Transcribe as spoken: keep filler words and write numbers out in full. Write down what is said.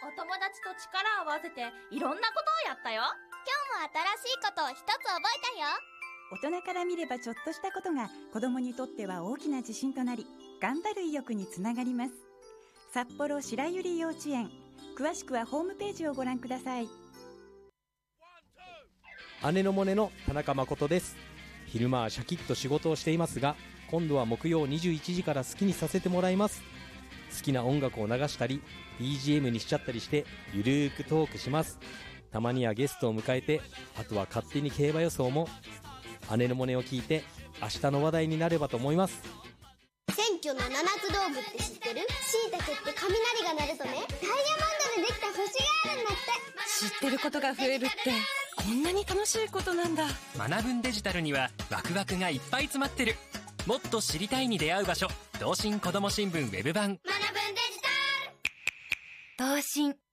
お友達と力を合わせていろんなことをやったよ。 今日も新しいことを一つ覚えたよ。 大人から見ればちょっとしたことが子供にとっては大きな自信となり、頑張る意欲につながります。札幌白百合幼稚園、詳しくはホームページをご覧ください。 姉のモネの田中誠です。昼間はシャキッと仕事をしていますが、今度は木曜にじゅういちじから好きにさせてもらいます。好きな音楽を流したり ビージーエム にしちゃったりしてゆるーくトークします。たまにはゲストを迎えて、あとは勝手に競馬予想も。姉のモネを聞いて明日の話題になればと思います。 選挙の七つ道具って知ってる？しいたけって雷が鳴るとね、ダイヤモンドでできた星があるんだって。 知ってることが増えるってこんなに楽しいことなんだ。 学ぶんデジタルにはワクワクがいっぱい詰まってる。もっと知りたいに出会う場所、東進子ども新聞ウェブ版。 学ぶんデジタル。 東進